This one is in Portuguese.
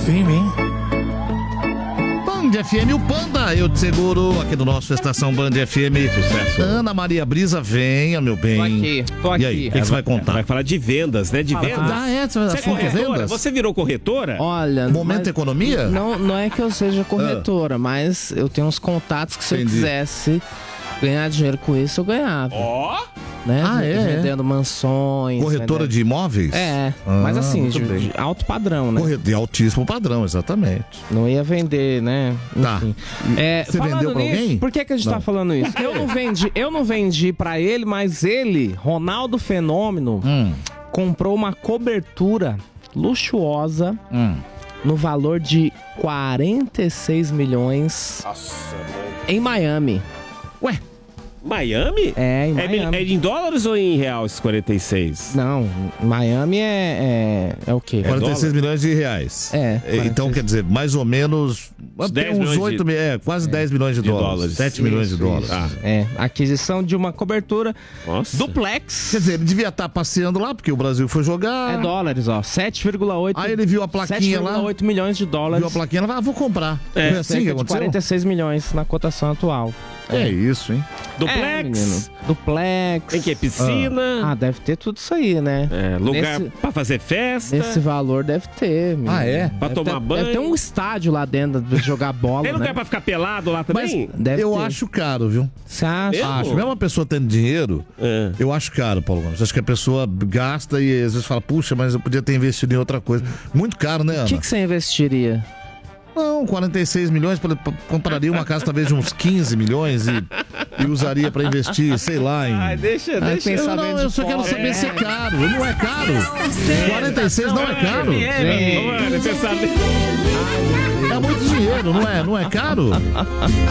Enfim, hein? Band FM, o Panda, eu te seguro aqui do nosso Estação Band FM. Sucesso. Ana Maria Brisa, venha, meu bem. Tô aqui. E aí, o que você vai contar? Vai falar de vendas, né? De vendas. Você é corretora? Você virou corretora? Olha... Momento Economia? Não é que eu seja corretora, mas eu tenho uns contatos que se eu quisesse ganhar dinheiro com isso, eu ganhava. Ó! Né? Vendendo mansões. Corretora de imóveis? Mas assim, de alto padrão, né? De altíssimo padrão, exatamente. Não ia vender, né? Enfim. Você vendeu pra alguém? Por que a gente tá falando isso? Eu não vendi pra ele, mas ele, Ronaldo Fenômeno, comprou uma cobertura luxuosa no valor de 46 milhões em Miami. Ué? Miami? Em Miami. É em dólares ou em real esses 46? Não, Miami é o quê? 46 milhões de reais. Então, quer dizer, mais ou menos uns 8 quase 10 milhões de dólares. 7 milhões de dólares. Aquisição de uma cobertura duplex. Quer dizer, ele devia estar passeando lá, porque o Brasil foi jogar. É dólares, 7,8. Aí ele viu a plaquinha lá. 7,8 milhões de dólares. Viu a plaquinha lá, vou comprar. Foi assim que aconteceu? 46 milhões na cotação atual. É isso, hein? Duplex? Duplex. Tem que piscina? Deve ter tudo isso aí, né? Lugar pra fazer festa? Esse valor deve ter. Menino. Pra tomar banho? Deve ter um estádio lá dentro de jogar bola. Tem lugar pra ficar pelado lá também? Mas eu acho caro, viu? Você acha? Acho. Mesmo uma pessoa tendo dinheiro, eu acho caro, Paulo Gomes. Acho que a pessoa gasta e às vezes fala, puxa, mas eu podia ter investido em outra coisa. Muito caro, né, Ana? O que você investiria? Não, 46 milhões, compraria uma casa talvez de uns 15 milhões e usaria pra investir, sei lá, em... Deixa. Eu só quero saber se é caro. Não é caro. 46 não é caro. É muito dinheiro, não é caro?